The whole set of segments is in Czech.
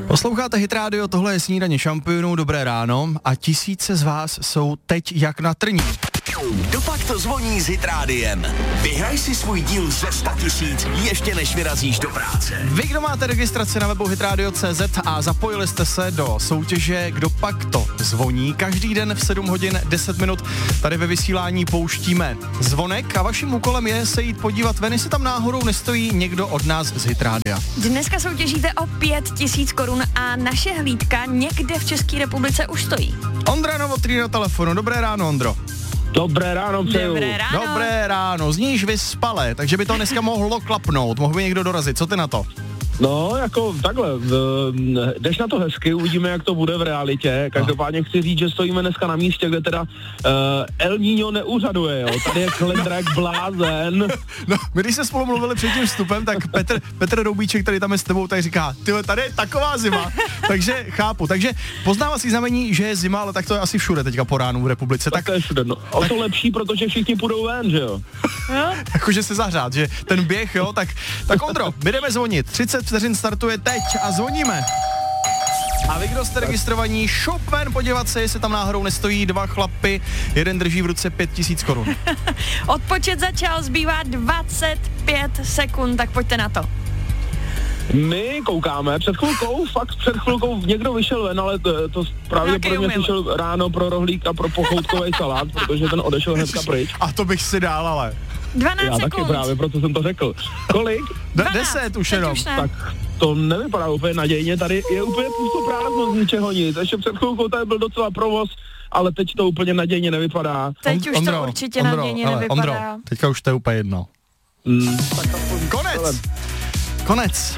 Posloucháte Hit Radio, tohle je Snídaně šampionů, dobré ráno a tisíce z vás jsou teď jak na trní. Dopak to zvoní s Hit Rádiem. Vyhraj si svůj díl ze 100 000 ještě než vyrazíš do práce. Vy, kdo máte registraci na webu hitradio.cz a zapojili jste se do soutěže Kdo pak to zvoní, každý den v 7 hodin 10 minut tady ve vysílání pouštíme zvonek a vaším úkolem je se jít podívat ven, jestli tam náhodou nestojí někdo od nás z Hit Rádia. Dneska soutěžíte o 5 000 korun a naše hlídka někde v České republice už stojí. Ondra Novotný na telefonu, dobré ráno, Ondro. Dobré ráno přeju. Dobré ráno, zníš vyspale, takže by to dneska mohlo klapnout, mohl by někdo dorazit, co ty na to? No, jako takhle, jdeš na to hezky, uvidíme, jak to bude v realitě. Každopádně chci říct, že stojíme dneska na místě, kde teda El Niño neúřaduje, jo. Tady je kalendra jak blázen. No, my když se spolu mluvili před tím vstupem, tak Petr Doubíček, který tam je s tebou, tak říká, tyhle, tady je taková zima, takže chápu. Takže poznávací znamení, že je zima, ale tak to je asi všude teďka po ránu v republice. Tak to je všude, no. O to lepší, protože všichni půjdou ven, že jo. Jakože se zahřát, že ten běh, jo, tak Ondro, my jdeme zvonit, 30 vteřin startuje teď a zvoníme. A vy, kdo jste registrovaní, šup ven podívat se, jestli tam náhodou nestojí dva chlapy, jeden drží v ruce 5 000 korun. Odpočet začal, zbývá 25 sekund, tak pojďte na to. My koukáme, před chvilkou někdo vyšel ven, ale to pravděpodobně vyšel ráno pro rohlík a pro pochoutkový salát, protože ten odešel hnedka pryč. A to bych si dál, ale. 12 Já sekund. taky právě, proto jsem to řekl. Kolik? 10 už jenom. Tak to nevypadá úplně nadějně, tady je úplně prázdno z ničeho nic. Ještě před chvilkou tady byl docela provoz, ale teď to úplně nadějně nevypadá. Teď už to určitě nadějně nevypadá. Ondro, teďka už to je úplně jedno. Konec.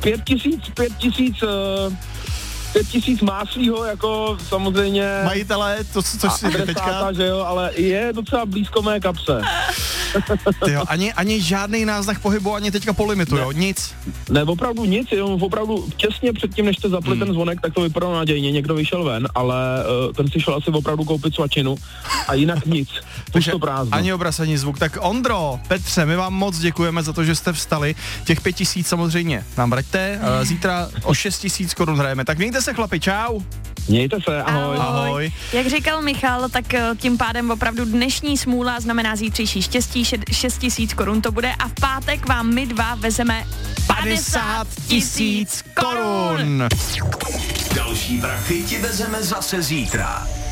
5 000 máslího, jako samozřejmě... Majitele, což si teďka... že jo, ale je docela blízko mé kapse. Tyjo, ani žádný náznak pohybu, ani teďka po limitu, jo, nic. Ne, opravdu nic, jenom opravdu těsně předtím, než jste zapli ten zvonek, tak to vypadalo nadějně, někdo vyšel ven, ale ten si šel asi opravdu koupit svačinu a jinak nic, pusto prázdno. Ani obraz, ani zvuk. Tak Ondro, Petře, my vám moc děkujeme za to, že jste vstali. Těch 5 000 samozřejmě nám vraťte, zítra o 6 000 korun hrajeme. Tak mějte se, chlapi, čau. Mějte se, ahoj. Ahoj. Jak říkal Michal, tak tím pádem opravdu dnešní smůla znamená zítřejší štěstí, 6 000 korun to bude a v pátek vám my dva vezeme 50 000 korun. Další prachy ti vezeme zase zítra.